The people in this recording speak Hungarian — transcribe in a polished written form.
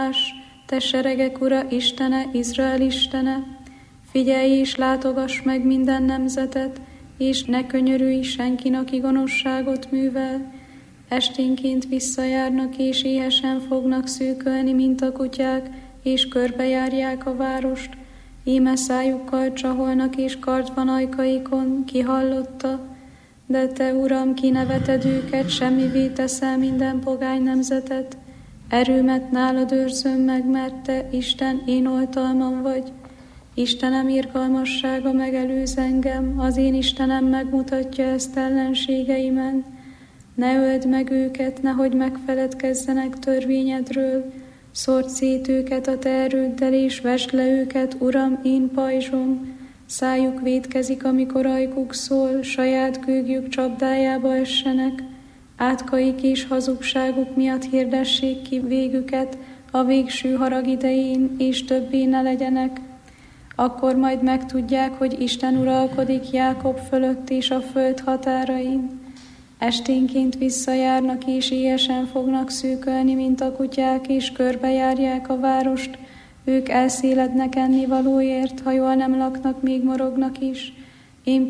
Te seregek Ura, Istene, Izrael Istene, figyelj és látogass meg minden nemzetet, és ne könyörülj senkin, aki gonoszságot művel. Esténként visszajárnak, és éhesen fognak szűkölni, mint a kutyák, és körbejárják a várost. Íme szájukkal csaholnak, és kard van ajkaikon, ki hallotta? De te, Uram, kineveted őket, semmivé teszel minden pogány nemzetet. Erőmet nálad őrzöm meg, mert te, Isten, én oltalmam vagy. Istenem irgalmassága megelőz engem, az én Istenem megmutatja ezt ellenségeimen. Ne öld meg őket, nehogy megfeledkezzenek törvényedről. Szórd szét őket a te erőddel, és vesd le őket, Uram, én pajzsom. Szájuk vétkezik, amikor ajkuk szól, saját kőgjük csapdájába essenek. Átkaik és hazugságuk miatt hirdessék ki végüket a végső harag idején, és többé ne legyenek. Akkor majd megtudják, hogy Isten uralkodik Jákob fölött és a föld határain. Esténként visszajárnak, és éhesen fognak szűkölni, mint a kutyák, és körbejárják a várost. Ők elszélednek ennivalóért, ha jól nem laknak, még morognak is. Én